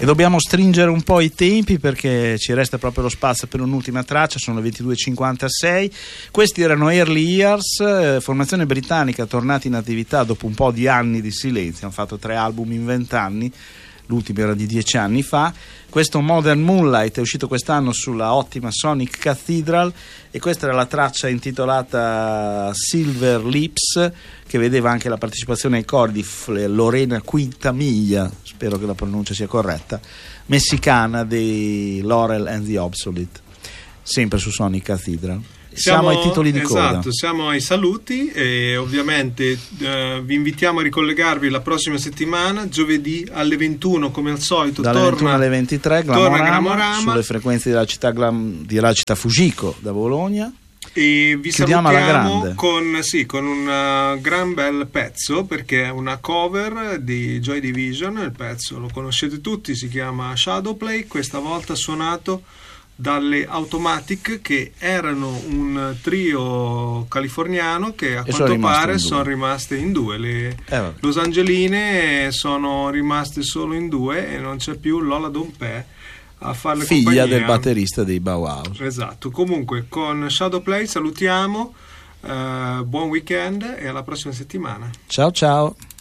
E dobbiamo stringere un po' i tempi perché ci resta proprio lo spazio per un'ultima traccia, sono le 22:56. Questi erano Early Years, formazione britannica tornata in attività dopo un po' di anni di silenzio, hanno fatto 3 album in 20 anni, l'ultimo era di 10 anni fa. Questo Modern Moonlight è uscito quest'anno sulla ottima Sonic Cathedral e questa era la traccia intitolata Silver Lips, che vedeva anche la partecipazione ai cori di Lorena Quintamiglia, spero che la pronuncia sia corretta, messicana, dei Laurel and the Obsolete, sempre su Sonic Cathedral. Siamo ai titoli di coda. Esatto, siamo ai saluti e ovviamente vi invitiamo a ricollegarvi la prossima settimana, giovedì alle 21 come al solito. Dalle 21 alle 23 Glamorama sulle frequenze della città Fujiko da Bologna. E vi Chiudiamo alla salutiamo grande con un gran bel pezzo, perché è una cover di Joy Division. Il pezzo lo conoscete tutti, si chiama Shadowplay, questa volta suonato dalle Automatic, che erano un trio californiano che a quanto pare sono rimaste in due. Le Los Angeline sono rimaste solo in due e non c'è più Lola Dompé a farle figlia compagnia del batterista dei Bauhaus. Esatto. Comunque con Shadowplay salutiamo, buon weekend e alla prossima settimana. Ciao ciao.